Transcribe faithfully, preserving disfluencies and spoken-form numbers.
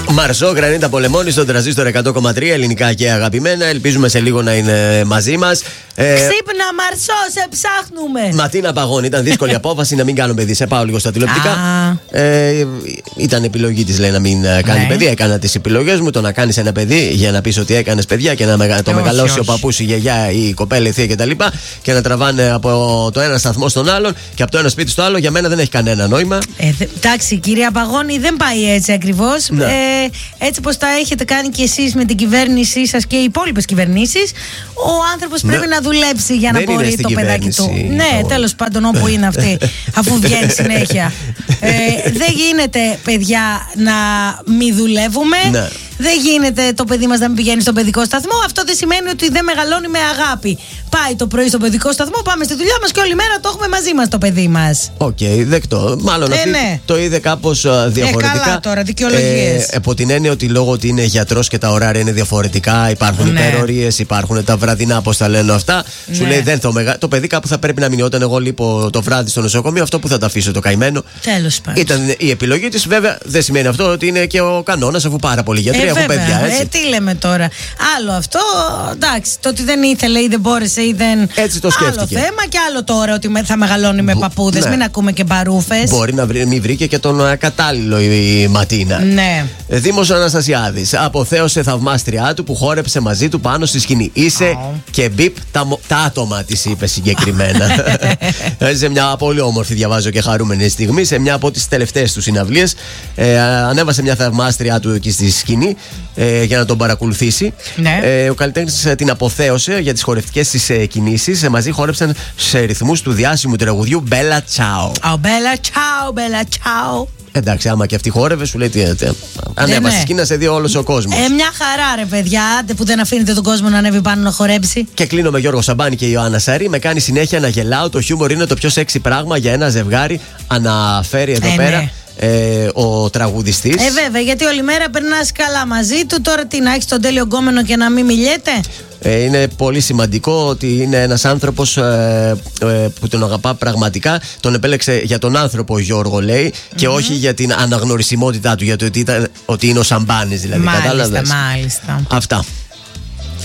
Μαρσό, Γρανίτα Πολεμόνη στον τραζίστορ εκατό κόμμα τρία, ελληνικά και αγαπημένα. Ελπίζουμε σε λίγο να είναι μαζί μας. Ε... Ξύπνα, Μαρσό, σε ψάχνουμε. Ματίνα Παγώνη, ήταν δύσκολη απόφαση να μην κάνω παιδί. Σε πάω λίγο στα τηλεοπτικά. Ε, ήταν επιλογή της, λέει, να μην κάνει ναι. παιδί. Έκανα τις επιλογές μου. Το να κάνεις ένα παιδί για να πεις ότι έκανες παιδιά και να μεγα... το όχι, μεγαλώσει όχι. ο παππούς, η γιαγιά, η κοπέλα, η θεία κτλ. Και να τραβάνε από το ένα σταθμό στον άλλον και από το ένα σπίτι στο άλλο, για μένα δεν έχει κανένα νόημα. Ε, εντάξει, κυρία Παγώνη, δεν πάει έτσι ακριβώς. Ναι. Ε, έτσι πως τα έχετε κάνει κι εσείς με την κυβέρνησή σας και οι υπόλοιπες κυβερνήσεις, ο άνθρωπος ναι. πρέπει να δουλέψει για δεν να μπορεί το παιδάκι του. Ναι, τέλος πάντων, όπου είναι αυτή, αφού βγαίνει συνέχεια. Ε, δεν γίνεται, παιδιά, να μην δουλεύουμε. Ναι. Δεν γίνεται το παιδί μας να μην πηγαίνει στον παιδικό σταθμό. Αυτό δεν σημαίνει ότι δεν μεγαλώνει με αγάπη. Πάει το πρωί στον παιδικό σταθμό, πάμε στη δουλειά μας και όλη μέρα το έχουμε μαζί μας το παιδί μας. Οκ, okay, δεκτό. Μάλλον ε, αυτή ναι. το είδε κάπως διαφορετικά. Ε, καλά τώρα, δικαιολογίες. Ε, από την έννοια ότι λόγω ότι είναι γιατρός και τα ωράρια είναι διαφορετικά, υπάρχουν ναι. υπερορίες, υπάρχουν τα βραδινά, πώς τα λένε αυτά. Ναι. Σου λέει δεν το, μεγα... το παιδί κάπου θα πρέπει να μείνει. Όταν εγώ λείπω το βράδυ στο νοσοκομείο, αυτό που θα τα αφήσω το καημένο. Τέλος πάντων. Ήταν η επιλογή της, βέβαια δεν σημαίνει αυτό ότι είναι και ο κανόνας, αφού πάρα πολλοί γιατροί ε, έχουν παιδιά. Έτσι. Ε, τι λέμε τώρα. Άλλο αυτό, εντάξει. Το ότι δεν ήθελε ή δεν μπόρεσε ή δεν. Έτσι το σκέφτηκε. Άλλο θέμα και άλλο τώρα ότι θα μεγαλώνει με παππούδες. Ναι. Μην ακούμε και μπαρούφες. Μπορεί να βρει, μην βρήκε και τον uh, κατάλληλο η Ματίνα. Ναι. Δήμος Αναστασιάδης αποθέωσε θαυμάστριά του που χόρεψε μαζί του πάνω στη σκηνή. Είσαι oh. και μπιπ τα, τα άτομα, της είπε συγκεκριμένα. Σε μια πολύ όμορφη, διαβάζω και χαρούμενη στιγμή, σε μια από τις τελευταίες του συναυλίες, ε, ανέβασε μια θαυμάστριά του εκεί στη σκηνή ε, για να τον παρακολουθήσει. Ναι. Ε, ο καλλιτέχνης την αποθέωσε για τις χορευτικές της ε, κινήσεις. Ε, μαζί χόρεψαν σε ρυθμούς του διάσημου τραγουδιού Bella Ciao. Oh, Bella Ciao, Bella Ciao. Εντάξει, άμα και αυτή χόρευε, σου λέει τι. Ανέβασε ναι. σκηνή να σε δει όλος ο κόσμος. Ε, μια χαρά, ρε παιδιά. Άντε που δεν αφήνετε τον κόσμο να ανέβει πάνω να χορέψει. Και κλείνω με Γιώργο Σαμπάνη και Ιωάννα Σαρή. Με κάνει συνέχεια να γελάω. Το χιούμορ είναι το πιο σεξι πράγμα για ένα ζευγάρι. Αναφέρει εδώ ε, πέρα. Ναι. Ε, ο τραγουδιστής. Ε, βέβαια, γιατί όλη μέρα περνάς καλά μαζί του. Τώρα τι, να έχεις τον τέλειο γκόμενο και να μην μιλιέται. Ε, είναι πολύ σημαντικό ότι είναι ένας άνθρωπος ε, ε, που τον αγαπά πραγματικά. Τον επέλεξε για τον άνθρωπο, ο Γιώργο λέει, mm-hmm. και όχι για την αναγνωρισιμότητά του, για το ότι, ήταν, ότι είναι ο Σαμπάνης δηλαδή. Μάλιστα, μάλιστα. Αυτά.